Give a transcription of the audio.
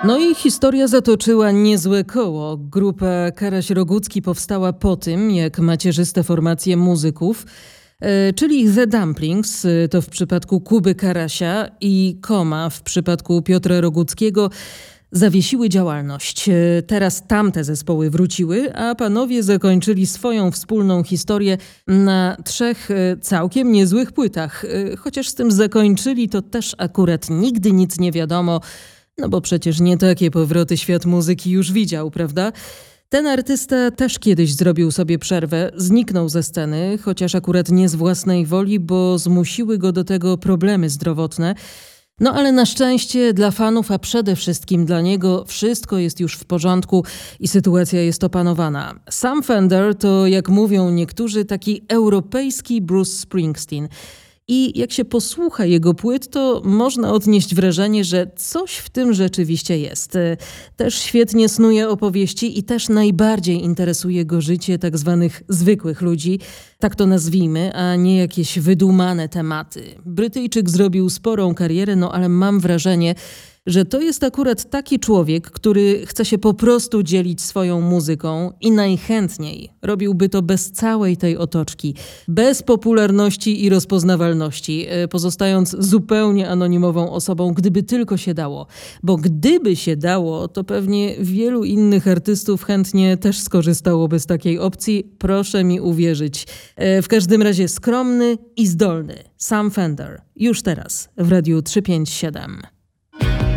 No i historia zatoczyła niezłe koło. Grupa Karaś-Rogucki powstała po tym, jak macierzyste formacje muzyków, czyli The Dumplings, to w przypadku Kuby Karasia, i Koma w przypadku Piotra Roguckiego, zawiesiły działalność. Teraz tamte zespoły wróciły, a panowie zakończyli swoją wspólną historię na 3 całkiem niezłych płytach. Chociaż z tym zakończyli, to też akurat nigdy nic nie wiadomo, no bo przecież nie takie powroty świat muzyki już widział, prawda? Ten artysta też kiedyś zrobił sobie przerwę, zniknął ze sceny, chociaż akurat nie z własnej woli, bo zmusiły go do tego problemy zdrowotne. No ale na szczęście dla fanów, a przede wszystkim dla niego, wszystko jest już w porządku i sytuacja jest opanowana. Sam Fender to, jak mówią niektórzy, taki europejski Bruce Springsteen. I jak się posłucha jego płyt, to można odnieść wrażenie, że coś w tym rzeczywiście jest. Też świetnie snuje opowieści i też najbardziej interesuje go życie tak zwanych zwykłych ludzi, tak to nazwijmy, a nie jakieś wydumane tematy. Brytyjczyk zrobił sporą karierę, no ale mam wrażenie, że to jest akurat taki człowiek, który chce się po prostu dzielić swoją muzyką i najchętniej robiłby to bez całej tej otoczki, bez popularności i rozpoznawalności, pozostając zupełnie anonimową osobą, gdyby tylko się dało. Bo gdyby się dało, to pewnie wielu innych artystów chętnie też skorzystałoby z takiej opcji, proszę mi uwierzyć. W każdym razie skromny i zdolny Sam Fender. Już teraz w Radiu 357.